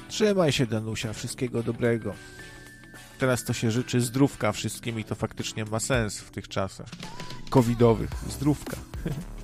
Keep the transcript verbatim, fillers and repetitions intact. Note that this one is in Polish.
Trzymaj się, Danusia, wszystkiego dobrego. Teraz to się życzy zdrówka wszystkim i to faktycznie ma sens w tych czasach covidowych. Zdrówka.